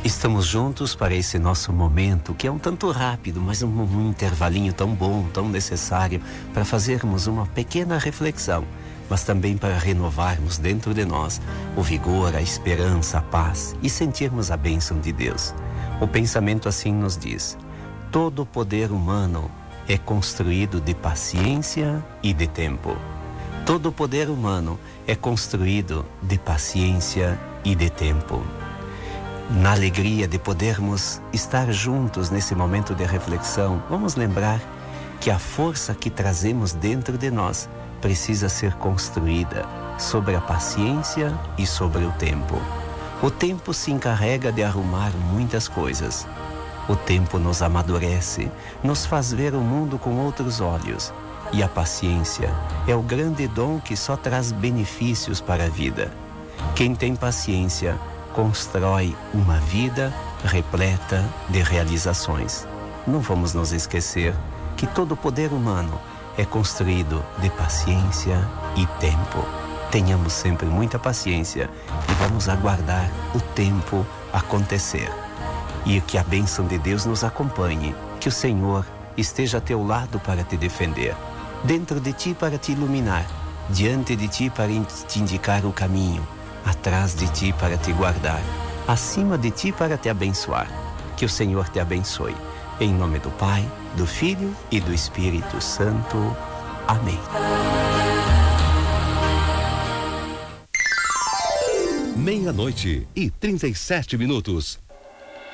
Estamos juntos para esse nosso momento, que é um tanto rápido, mas um intervalinho tão bom, tão necessário, para fazermos uma pequena reflexão, mas também para renovarmos dentro de nós o vigor, a esperança, a paz e sentirmos a bênção de Deus. O pensamento assim nos diz: todo o poder humano é construído de paciência e de tempo. Todo o poder humano é construído de paciência e de tempo. Na alegria de podermos estar juntos nesse momento de reflexão, vamos lembrar que a força que trazemos dentro de nós precisa ser construída sobre a paciência e sobre o tempo. O tempo se encarrega de arrumar muitas coisas. O tempo nos amadurece, nos faz ver o mundo com outros olhos. E a paciência é o grande dom que só traz benefícios para a vida. Quem tem paciência constrói uma vida repleta de realizações. Não vamos nos esquecer que todo o poder humano é construído de paciência e tempo. Tenhamos sempre muita paciência e vamos aguardar o tempo acontecer. E que a bênção de Deus nos acompanhe, que o Senhor esteja a teu lado para te defender, dentro de ti para te iluminar, diante de ti para te indicar o caminho, atrás de ti para te guardar, acima de ti para te abençoar. Que o Senhor te abençoe. Em nome do Pai, do Filho e do Espírito Santo. Amém. Meia-noite e 37 minutos.